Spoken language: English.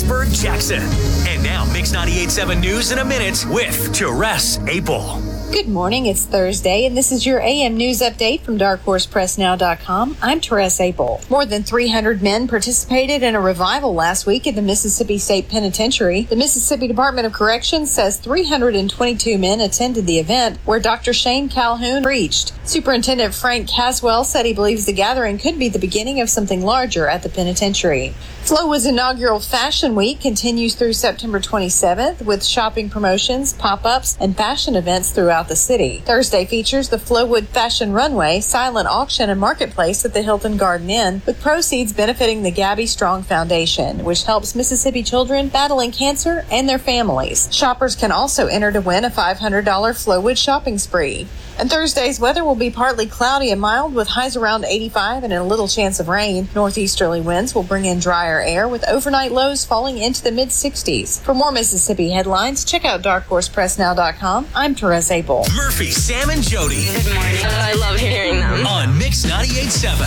Pittsburgh, Jackson. And now Mix 98.7 News in a minute with Therese Apel. Good morning. It's Thursday, and this is your AM News Update from DarkHorsePressNow.com. I'm Therese Apel. More than 300 men participated in a revival last week at the Mississippi State Penitentiary. The Mississippi Department of Corrections says 322 men attended the event, where Dr. Shane Calhoun preached. Superintendent Frank Caswell said he believes the gathering could be the beginning of something larger at the penitentiary. Flowood's inaugural Fashion Week continues through September 27th with shopping promotions, pop-ups, and fashion events throughout the city. Thursday features the Flowood Fashion Runway, silent auction, and marketplace at the Hilton Garden Inn, with proceeds benefiting the Gabby Strong Foundation, which helps Mississippi children battling cancer and their families. Shoppers can also enter to win a $500 Flowood shopping spree. And Thursday's weather will be partly cloudy and mild with highs around 85 and a little chance of rain. Northeasterly winds will bring in drier air with overnight lows falling into the mid-60s. For more Mississippi headlines, check out DarkHorsePressNow.com. I'm Therese Apel. Murphy, Sam, and Jody. Good morning. I love hearing them. On Mix 98.7.